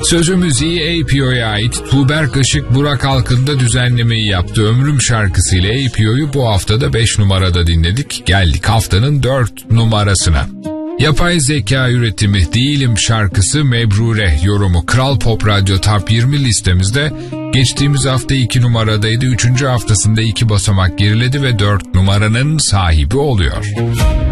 Sözü müziği APO'ya ait. Tuğberk Işık Burak Alkın'da düzenlemeyi yaptı. Ömrüm şarkısıyla APO'yu bu haftada 5 numarada dinledik. Geldik haftanın 4 numarasına. Yapay zeka üretimi Değilim şarkısı Mebrure yorumu Kral Pop Radyo Top 20 listemizde geçtiğimiz hafta 2 numaradaydı. 3. haftasında 2 basamak geriledi ve 4 numaranın sahibi oluyor.